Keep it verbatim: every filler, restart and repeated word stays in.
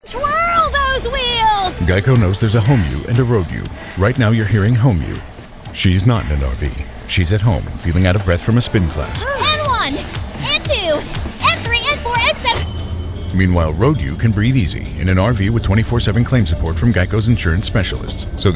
Twirl those wheels! Geico knows there's a home you and a road you. Right now you're hearing home you. She's not in an R V. She's at home, feeling out of breath from a spin class. And one, and two, and three, and four, and seven. Meanwhile, road you can breathe easy in an R V with twenty-four seven claim support from Geico's insurance specialists. So